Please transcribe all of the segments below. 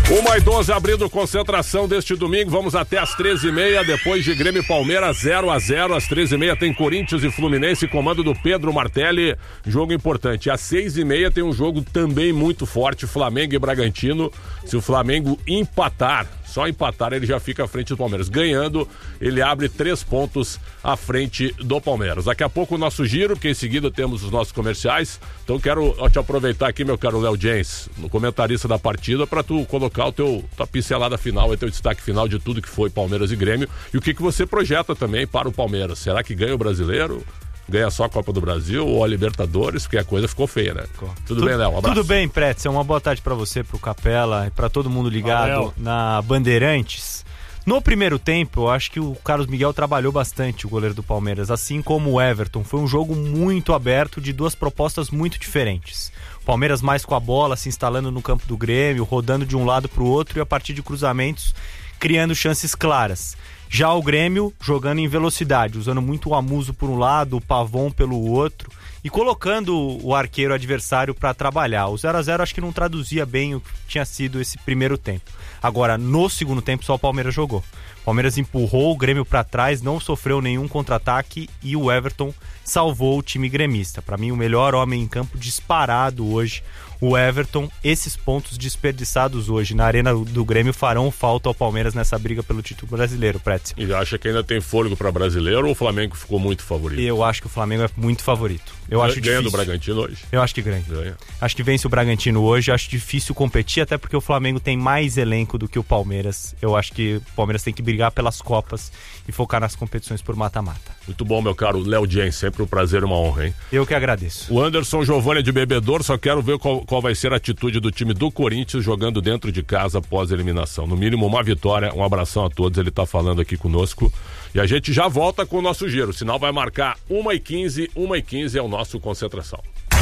1h12 abrindo concentração deste domingo, vamos até às 13h30, depois de Grêmio e Palmeiras 0-0, às 13h30 tem Corinthians e Fluminense, comando do Pedro Martelli, jogo importante. Às 6h30 tem um jogo também muito forte, Flamengo e Bragantino. Se o Flamengo empatar, só empatar, ele já fica à frente do Palmeiras. Ganhando, ele abre 3 pontos à frente do Palmeiras. Daqui a pouco o nosso giro, porque em seguida temos os nossos comerciais. Então quero te aproveitar aqui, meu caro Léo Jens, no comentarista da partida, para tu colocar tua pincelada final, o teu destaque final de tudo que foi Palmeiras e Grêmio e o que você projeta também para o Palmeiras. Será que ganha o Brasileiro? Ganha só a Copa do Brasil ou a Libertadores? Porque a coisa ficou feia, né? Tudo bem, Léo? Um abraço. Tudo bem, Pretzel. Uma boa tarde pra você, pro Capela e pra todo mundo ligado na Bandeirantes. No primeiro tempo, eu acho que o Carlos Miguel trabalhou bastante, o goleiro do Palmeiras, assim como o Everton. Foi um jogo muito aberto, de duas propostas muito diferentes. O Palmeiras mais com a bola, se instalando no campo do Grêmio, rodando de um lado pro outro e a partir de cruzamentos, criando chances claras. Já o Grêmio jogando em velocidade, usando muito o Amuso por um lado, o Pavon pelo outro e colocando o arqueiro adversário para trabalhar. O 0-0 acho que não traduzia bem o que tinha sido esse primeiro tempo. Agora, no segundo tempo, só o Palmeiras jogou. O Palmeiras empurrou o Grêmio para trás, não sofreu nenhum contra-ataque e o Everton salvou o time gremista. Para mim, o melhor homem em campo disparado hoje, o Everton. Esses pontos desperdiçados hoje na Arena do Grêmio farão falta ao Palmeiras nessa briga pelo título brasileiro, Pretzel. E acha que ainda tem fôlego para brasileiro ou o Flamengo ficou muito favorito? Eu acho que o Flamengo é muito favorito. Eu acho ganha difícil. Do Bragantino hoje? Eu acho que ganha. Acho que vence o Bragantino hoje. Acho difícil competir, até porque o Flamengo tem mais elenco do que o Palmeiras. Eu acho que o Palmeiras tem que brigar pelas Copas e focar nas competições por mata-mata. Muito bom, meu caro Léo Jens. Sempre um prazer e uma honra, hein? Eu que agradeço. O Anderson Giovanni de Bebedouro, só quero ver qual vai ser a atitude do time do Corinthians jogando dentro de casa após a eliminação. No mínimo uma vitória. Um abração a todos. Ele tá falando aqui conosco. E a gente já volta com o nosso giro. O sinal vai marcar 1h15. 1h15 é o nosso Concentração.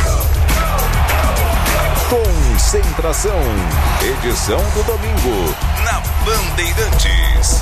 Concentração. Edição do domingo. Na Bandeirantes.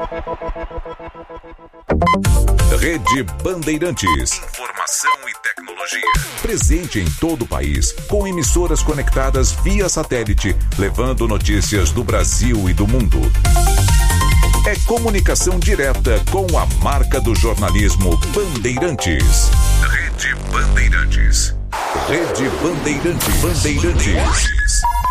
Rede Bandeirantes. Informação e tecnologia. Presente em todo o país, com emissoras conectadas via satélite, levando notícias do Brasil e do mundo. É comunicação direta com a marca do jornalismo Bandeirantes. Rede Bandeirantes. Rede Bandeirantes. Bandeirantes.